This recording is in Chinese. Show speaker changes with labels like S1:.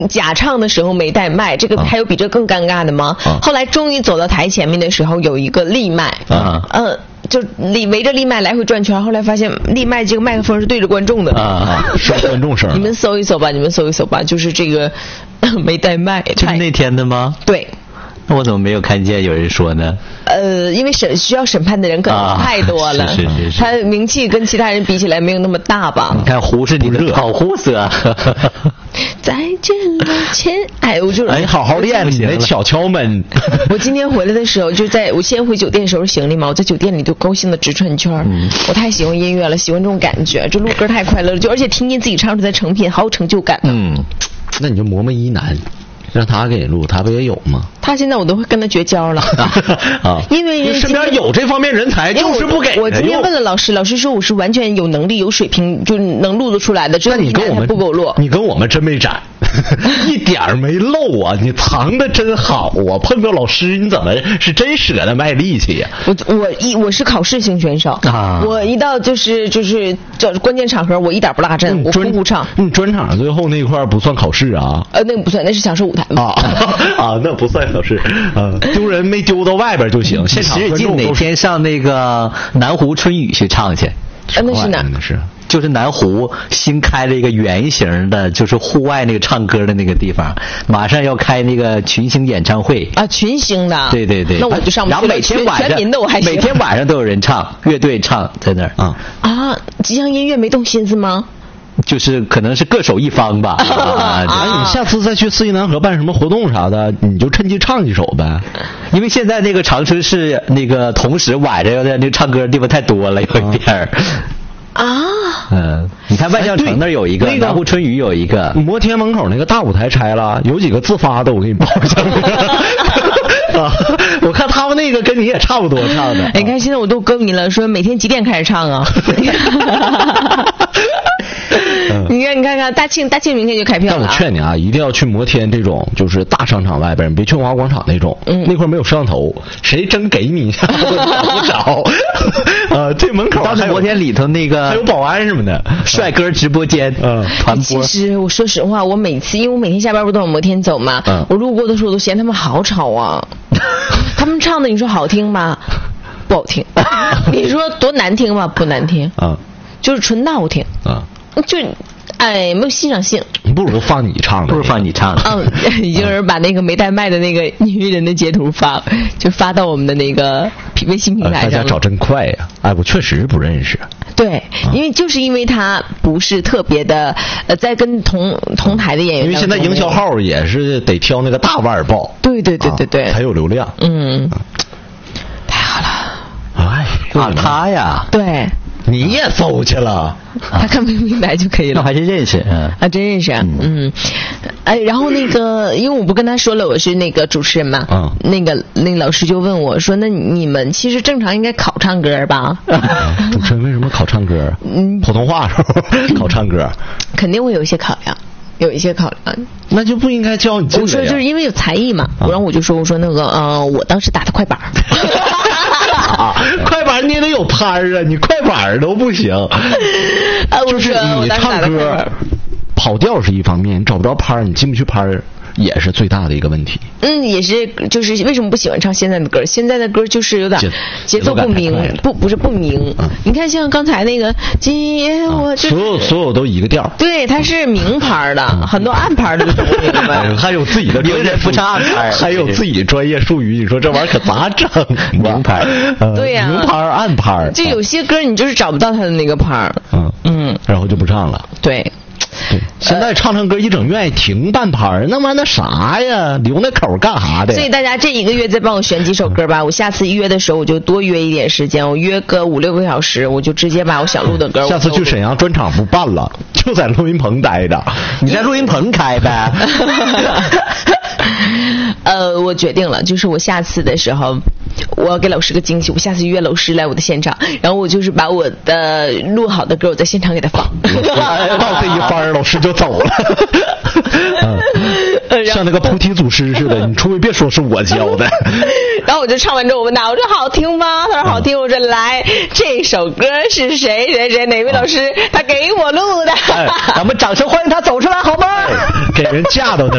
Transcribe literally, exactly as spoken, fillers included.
S1: 假唱的时候没带麦，这个还有比这更尴尬的吗？
S2: 啊、
S1: 后来终于走到台前面的时候，有一个立麦，
S2: 啊，
S1: 呃，就立围着立麦来回转圈，后来发现立麦这个麦克风是对着观众的
S2: 啊，是观众声。
S1: 你们搜一搜吧，你们搜一搜吧，就是这个没带麦，
S2: 就是那天的吗？
S1: 对。
S2: 那我怎么没有看见有人说呢？
S1: 呃，因为审需要审判的人可能太多了，
S2: 啊、是是是是，
S1: 他名气跟其他人比起来没有那么大吧？
S2: 你看胡是你的保护色。
S1: 再见了，亲爱，我就
S2: 哎，好好练你那巧巧们。
S1: 我今天回来的时候，就在我先回酒店收拾行李嘛，我在酒店里就高兴的直转圈。嗯，我太喜欢音乐了，喜欢这种感觉，这录歌太快乐了，就而且听见自己唱出来的成品，好有成就感。
S2: 嗯，那你就磨磨一男。让他给你录，他不也有吗？
S1: 他现在我都会跟他绝交了
S2: 啊，
S1: 因为
S2: 身边有这方面人才，就是不给。
S1: 我今天问了老师，老师说我是完全有能力、有水平，就能录得出来的。
S2: 那你跟我们
S1: 不给我录，
S2: 你跟我们真没沾，一点没漏啊！你藏的真好啊！碰到老师，你怎么是真舍得卖力气呀？
S1: 我我一我是考试型选手啊，我一到就是就是这关键场合，我一点不落阵，
S2: 嗯、
S1: 我呼呼唱。
S2: 你专场最后那块不算考试啊？
S1: 呃，那个不算，那是享受舞台。
S2: 啊啊，那不算考试，啊，丢人没丢到外边就行。现场观众哪天上那个南湖春雨去唱去？
S1: 啊，那是哪？
S2: 那是就是南湖新开了一个圆形的，就是户外那个唱歌的那个地方，马上要开那个群星演唱会
S1: 啊，群星的。
S2: 对对对，
S1: 那我就上不去了。
S2: 然后每天晚上，
S1: 全民的我还
S2: 每天晚上都有人唱，乐队唱在那儿啊
S1: 啊！吉祥音乐没动心思吗？
S2: 就是可能是各守一方吧。啊，啊你下次再去四季南河办什么活动啥的，你就趁机唱几首呗。因为现在那个长春市那个同时晚上的那个唱歌的地方太多了，有一点儿。
S1: 啊，
S2: 嗯，你看万象城那儿有一个，南湖春雨有一个，摩天门口那个大舞台拆了，有几个自发的，我给你报一下。啊，我看他们那个跟你也差不多唱的。
S1: 哎，你看现在我都歌迷了，说每天几点开始唱啊？你看，你看看大庆，大庆明天就开票了、啊。
S2: 但我劝你啊，一定要去摩天这种就是大商场外边，别去文化广场那种，嗯，那块没有摄像头，谁真给你一下子找不着。呃，这门口还有摩天里头那个还有保安什么的，帅哥直播间，嗯，传播。
S1: 其实我说实话，我每次因为我每天下班不都往摩天走嘛，嗯，我路过的时候我都嫌他们好吵啊。他们唱的你说好听吗？不好听。你说多难听吗？不难听。啊，就是纯闹听。啊。就，哎，没有欣赏性。
S2: 不如放你唱的，不如放你唱的。
S1: 嗯，已经是把那个没带麦的那个音乐人的截图发，就发到我们的那个微信平台上、呃。
S2: 大家找真快呀！哎，我确实不认识。
S1: 对，啊、因为就是因为他不是特别的，呃，在跟同同台的演员。
S2: 因为现在营销号也是得挑那个大腕报。
S1: 对对对对对。
S2: 啊、才有流量。
S1: 嗯。啊、太好了。
S2: 哎，啊，他呀。
S1: 对。
S2: 你也搜去了，
S1: 他看不明白就可以了。
S2: 那还真认识，嗯，
S1: 啊，真认识，嗯，嗯哎，然后那个，因为我不跟他说了我是那个主持人嘛，嗯，那个那个老师就问我说，那你们其实正常应该考唱歌吧？
S2: 啊、主持人为什么考唱歌？嗯，普通话时候考唱歌，
S1: 肯定会有一些考量。有一些考量，
S2: 那就不应该教你这个呀。
S1: 我说就是因为有才艺嘛，啊、然后我就说我说那个呃，我当时打的快板。
S2: 啊，快板你也得有拍儿啊，你快板都不行。
S1: 啊，
S2: 就是你唱歌跑调是一方面，你找不着拍儿，你进不去拍儿。也是最大的一个问题。
S1: 嗯，也是，就是为什么不喜欢唱现在的歌？现在的歌就是有点节奏不明，不不是不明。嗯、你看像刚才那个今夜我、就是
S2: 啊，所有所有都一个调。
S1: 对，它是明拍的，嗯、很多暗拍的都不明白。
S2: 还有自己的专业不唱暗拍，还有自己专业术语，你说这玩意儿可咋整？明拍，呃、
S1: 对呀、啊，
S2: 明拍暗拍。
S1: 就有些歌你就是找不到它的那个拍。
S2: 嗯嗯，然后就不唱了。
S1: 对。
S2: 对，现在唱唱歌一整愿意停半拍，那玩意那啥呀，留那口干啥的？
S1: 所以大家这一个月再帮我选几首歌吧，我下次约的时候我就多约一点时间，我约个五六个小时，我就直接把我想录的歌。
S2: 下次去沈阳专场不办了，就在录音棚待着，你在录音棚开呗。
S1: 呃，我决定了，就是我下次的时候，我要给老师个惊喜。我下次约老师来我的现场，然后我就是把我的录好的歌，我在现场给他放。
S2: 到这一番，老师就走了。嗯，像那个菩提祖师似的，你除非别说是我教的。
S1: 然后我就唱完之后，我问他，我说好听吗？他说好听。我说来，这首歌是谁谁谁哪位老师他给我录的？
S2: 哎，咱们掌声欢迎他走出来好吗？哎、给人架到那。